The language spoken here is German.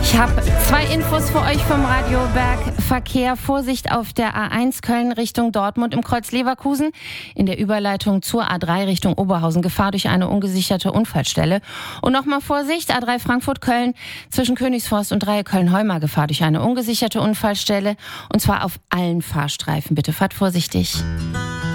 Ich habe 2 Infos für euch vom Radio Bergverkehr. Vorsicht auf der A1 Köln Richtung Dortmund im Kreuz Leverkusen. In der Überleitung zur A3 Richtung Oberhausen. Gefahr durch eine ungesicherte Unfallstelle. Und nochmal Vorsicht, A3 Frankfurt-Köln zwischen Königsforst und Dreieck Köln-Heuma. Gefahr durch eine ungesicherte Unfallstelle. Und zwar auf allen Fahrstreifen. Bitte fahrt vorsichtig.